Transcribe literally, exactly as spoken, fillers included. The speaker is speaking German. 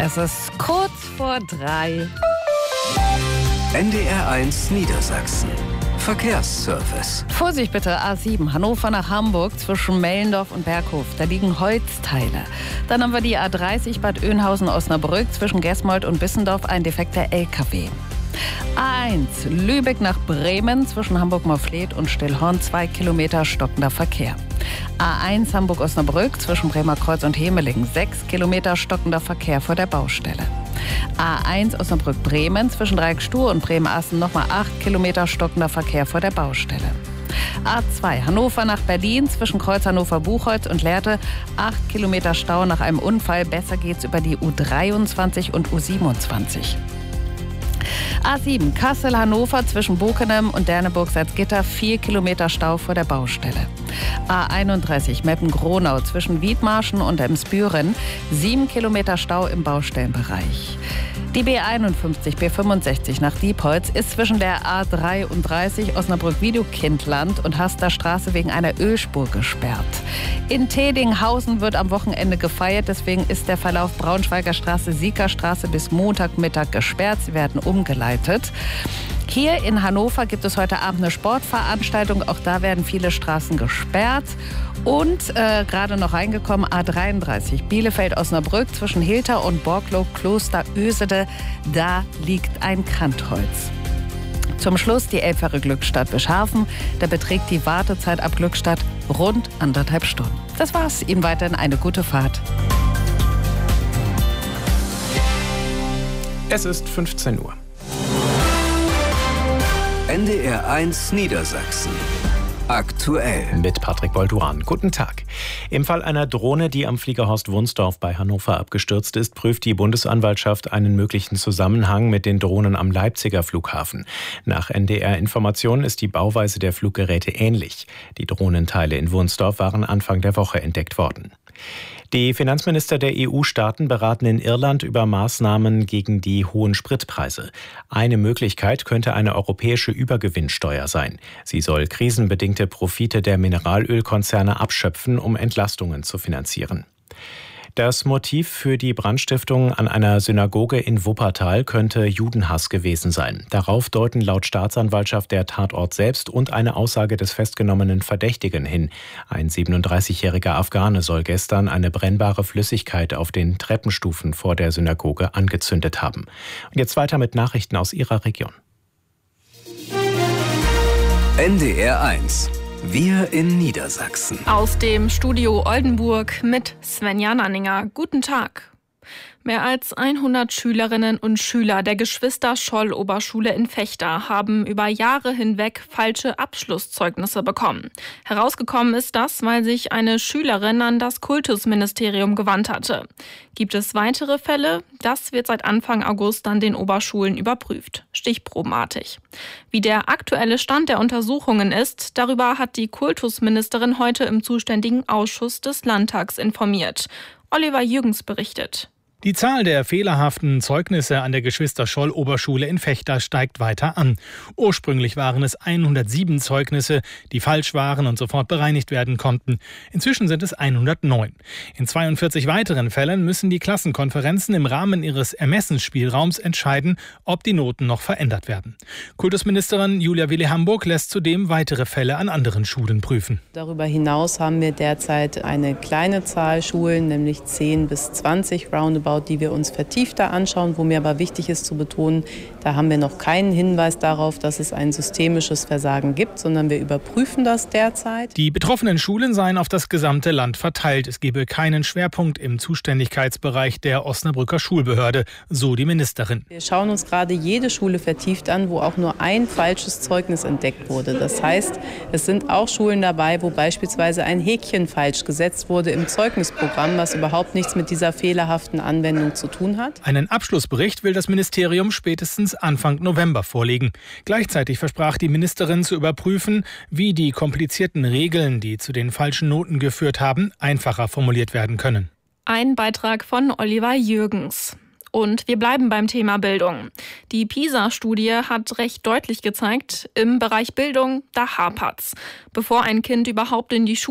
Es ist kurz vor drei. N D R eins Niedersachsen. Verkehrsservice. Vorsicht bitte, A sieben, Hannover nach Hamburg zwischen Mellendorf und Berghof. Da liegen Holzteile. Dann haben wir die A dreißig Bad Oeynhausen-Osnabrück zwischen Gesmold und Bissendorf, ein defekter L K W. A eins, Lübeck nach Bremen zwischen Hamburg-Morfleet und Stillhorn, zwei Kilometer stockender Verkehr. A eins Hamburg-Osnabrück zwischen Bremerkreuz und Hemelingen, sechs Kilometer stockender Verkehr vor der Baustelle. A eins Osnabrück-Bremen zwischen Dreieckstuhr und Bremen-Assen nochmal acht Kilometer stockender Verkehr vor der Baustelle. A zwei Hannover nach Berlin zwischen Kreuz Hannover-Buchholz und Lehrte, acht Kilometer Stau nach einem Unfall. Besser geht's über die U dreiundzwanzig und U siebenundzwanzig. A sieben Kassel-Hannover zwischen Bokenem und Derneburg-Salzgitter, vier Kilometer Stau vor der Baustelle. A einunddreißig Meppen-Gronau zwischen Wiedmarschen und Emsbüren, sieben Kilometer Stau im Baustellenbereich. Die B einundfünfzig B fünfundsechzig nach Diepholz ist zwischen der A dreiunddreißig Osnabrück-Wiedekindland und Haster Straße wegen einer Ölspur gesperrt. In Tedinghausen wird am Wochenende gefeiert, deswegen ist der Verlauf Braunschweiger Straße, Siegerstraße bis Montagmittag gesperrt. Sie werden umgeleitet. Hier in Hannover gibt es heute Abend eine Sportveranstaltung. Auch da werden viele Straßen gesperrt. Und äh, gerade noch reingekommen, A dreiunddreißig Bielefeld-Osnabrück zwischen Hilter und Borklow-Kloster-Ösede. Da liegt ein Kantholz. Zum Schluss die Elbfähre Glückstadt Bischhafen. Da beträgt die Wartezeit ab Glückstadt rund anderthalb Stunden. Das war's. Ihnen weiterhin eine gute Fahrt. Es ist fünfzehn Uhr. N D R eins Niedersachsen. Aktuell. Mit Patrick Bolduan. Guten Tag. Im Fall einer Drohne, die am Fliegerhorst Wunsdorf bei Hannover abgestürzt ist, prüft die Bundesanwaltschaft einen möglichen Zusammenhang mit den Drohnen am Leipziger Flughafen. Nach N D R-Informationen ist die Bauweise der Fluggeräte ähnlich. Die Drohnenteile in Wunsdorf waren Anfang der Woche entdeckt worden. Die Finanzminister der E U-Staaten beraten in Irland über Maßnahmen gegen die hohen Spritpreise. Eine Möglichkeit könnte eine europäische Übergewinnsteuer sein. Sie soll krisenbedingte Profite der Mineralölkonzerne abschöpfen, um Entlastungen zu finanzieren. Das Motiv für die Brandstiftung an einer Synagoge in Wuppertal könnte Judenhass gewesen sein. Darauf deuten laut Staatsanwaltschaft der Tatort selbst und eine Aussage des festgenommenen Verdächtigen hin. Ein siebenunddreißigjähriger Afghane soll gestern eine brennbare Flüssigkeit auf den Treppenstufen vor der Synagoge angezündet haben. Und jetzt weiter mit Nachrichten aus Ihrer Region. N D R eins. Wir in Niedersachsen. Aus dem Studio Oldenburg mit Svenja Nanninger. Guten Tag. Mehr als hundert Schülerinnen und Schüler der Geschwister-Scholl-Oberschule in Vechta haben über Jahre hinweg falsche Abschlusszeugnisse bekommen. Herausgekommen ist das, weil sich eine Schülerin an das Kultusministerium gewandt hatte. Gibt es weitere Fälle? Das wird seit Anfang August an den Oberschulen überprüft, stichprobenartig. Wie der aktuelle Stand der Untersuchungen ist, darüber hat die Kultusministerin heute im zuständigen Ausschuss des Landtags informiert. Oliver Jürgens berichtet. Die Zahl der fehlerhaften Zeugnisse an der Geschwister-Scholl-Oberschule in Vechta steigt weiter an. Ursprünglich waren es hundertsieben Zeugnisse, die falsch waren und sofort bereinigt werden konnten. Inzwischen sind es hundertneun. In zweiundvierzig weiteren Fällen müssen die Klassenkonferenzen im Rahmen ihres Ermessensspielraums entscheiden, ob die Noten noch verändert werden. Kultusministerin Julia Willi-Hamburg lässt zudem weitere Fälle an anderen Schulen prüfen. Darüber hinaus haben wir derzeit eine kleine Zahl Schulen, nämlich zehn bis zwanzig roundabout, die wir uns vertiefter anschauen, wo mir aber wichtig ist zu betonen, da haben wir noch keinen Hinweis darauf, dass es ein systemisches Versagen gibt, sondern wir überprüfen das derzeit. Die betroffenen Schulen seien auf das gesamte Land verteilt. Es gebe keinen Schwerpunkt im Zuständigkeitsbereich der Osnabrücker Schulbehörde, so die Ministerin. Wir schauen uns gerade jede Schule vertieft an, wo auch nur ein falsches Zeugnis entdeckt wurde. Das heißt, es sind auch Schulen dabei, wo beispielsweise ein Häkchen falsch gesetzt wurde im Zeugnisprogramm, was überhaupt nichts mit dieser fehlerhaften Anwendung zu tun hat. Einen Abschlussbericht will das Ministerium spätestens Anfang November vorlegen. Gleichzeitig versprach die Ministerin zu überprüfen, wie die komplizierten Regeln, die zu den falschen Noten geführt haben, einfacher formuliert werden können. Ein Beitrag von Oliver Jürgens. Und wir bleiben beim Thema Bildung. Die PISA-Studie hat recht deutlich gezeigt, im Bereich Bildung, da hapert's. Bevor ein Kind überhaupt in die Schule